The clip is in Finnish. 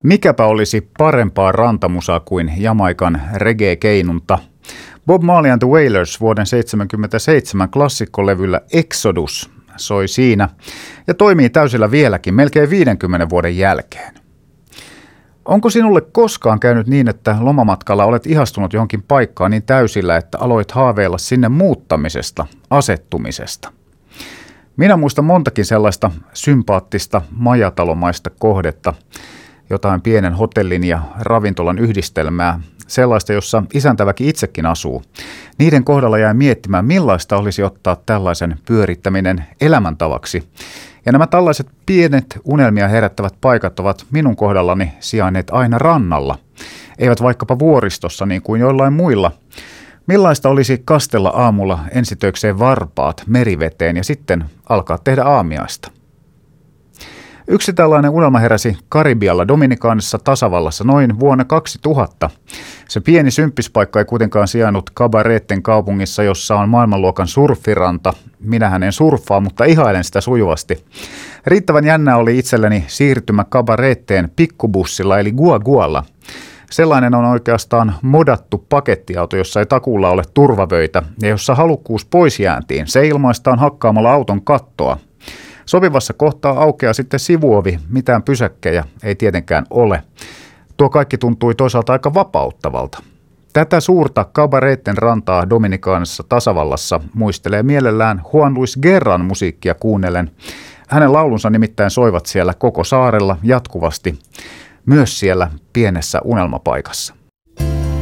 Mikäpä olisi parempaa rantamusaa kuin Jamaikan reggae-keinunta. Bob Marley and the Wailers vuoden 1977 klassikkolevyllä Exodus soi siinä ja toimii täysillä vieläkin melkein 50 vuoden jälkeen. Onko sinulle koskaan käynyt niin, että lomamatkalla olet ihastunut johonkin paikkaan niin täysillä, että aloit haaveilla sinne muuttamisesta, asettumisesta? Minä muistan montakin sellaista sympaattista majatalomaista kohdetta, jotain pienen hotellin ja ravintolan yhdistelmää, sellaista, jossa isäntäväki itsekin asuu. Niiden kohdalla jäi miettimään, millaista olisi ottaa tällaisen pyörittäminen elämäntavaksi. Ja nämä tällaiset pienet unelmia herättävät paikat ovat minun kohdallani sijainneet aina rannalla, eivät vaikkapa vuoristossa niin kuin joillain muilla. Millaista olisi kastella aamulla ensitöikseen varpaat meriveteen ja sitten alkaa tehdä aamiaista? Yksi tällainen unelma heräsi Karibialla Dominikaanissa tasavallassa noin vuonna 2000. Se pieni symppispaikka ei kuitenkaan sijainnut Cabaretten kaupungissa, jossa on maailmanluokan surffiranta. Minähän en surffaa, mutta ihailen sitä sujuvasti. Riittävän jännää oli itselleni siirtymä Cabaretteen pikkubussilla eli guagualla. Sellainen on oikeastaan modattu pakettiauto, jossa ei takuulla ole turvavöitä ja jossa halukkuus pois jääntiin. Se ilmaistaan hakkaamalla auton kattoa. Sopivassa kohtaa aukeaa sitten sivuovi, mitään pysäkkejä ei tietenkään ole. Tuo kaikki tuntui toisaalta aika vapauttavalta. Tätä suurta Cabaretten rantaa Dominikaanissa tasavallassa muistelee mielellään Juan Luis Guerran musiikkia kuunnellen. Hänen laulunsa nimittäin soivat siellä koko saarella jatkuvasti, myös siellä pienessä unelmapaikassa.